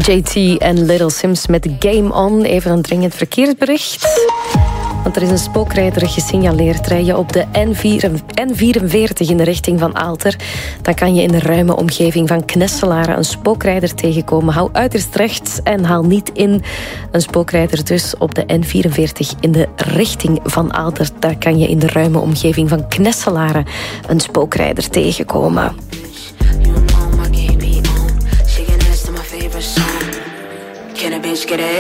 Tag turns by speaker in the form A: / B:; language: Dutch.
A: JT en Little Sims met Game On. Even een dringend verkeersbericht. Want er is een spookrijder gesignaleerd. Rij je op de N44 in de richting van Aalter, dan kan je in de ruime omgeving van Knesselaren een spookrijder tegenkomen. Hou uiterst rechts en haal niet in. Een spookrijder dus op de N44 in de richting van Aalter. Daar kan je in de ruime omgeving van Knesselaren een spookrijder tegenkomen.